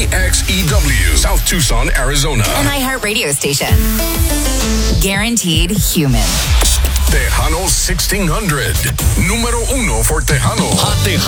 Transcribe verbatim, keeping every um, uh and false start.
K X E W, South Tucson, Arizona. An iHeart radio station. Guaranteed human. Tejano sixteen hundred. Número uno for Tejano.